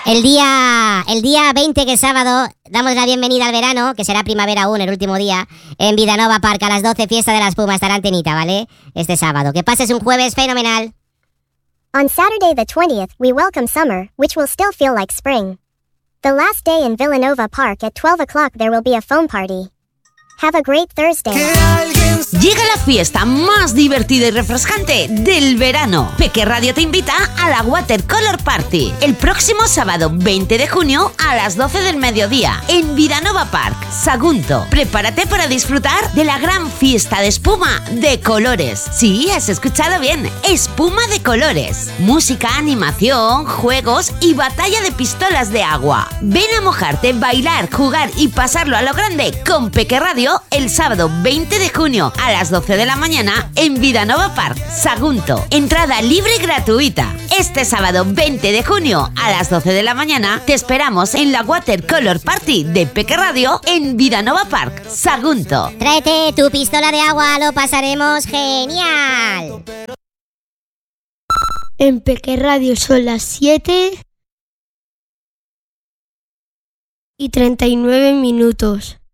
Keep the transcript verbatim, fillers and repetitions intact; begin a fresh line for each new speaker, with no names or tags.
El día, el día veinte, que es sábado, damos la bienvenida al verano, que será primavera aún, el último día, en Vidanova Park a las doce, fiesta de la espuma, estará Antenita, ¿vale? Este sábado. Que pases un jueves fenomenal.
On Saturday the twentieth, we welcome summer, which will still feel like spring. The last day in Villanova Park at twelve o'clock there will be a foam party. Have a great Thursday.
Llega la fiesta más divertida y refrescante del verano. Peque Radio te invita a la Watercolor Party el próximo sábado veinte de junio a las doce del mediodía en Vidanova Park, Sagunto. Prepárate para disfrutar de la gran fiesta de espuma de colores. Sí, has escuchado bien, espuma de colores. Música, animación, juegos y batalla de pistolas de agua. Ven a mojarte, bailar, jugar y pasarlo a lo grande con Peque Radio el sábado veinte de junio a las doce de la mañana en Vidanova Park, Sagunto. Entrada libre y gratuita. Este sábado veinte de junio a las doce de la mañana te esperamos en la Watercolor Party de Peque Radio en Vidanova Park, Sagunto.
Tráete tu pistola de agua, lo pasaremos genial.
En Peque Radio son las siete y treinta y nueve minutos.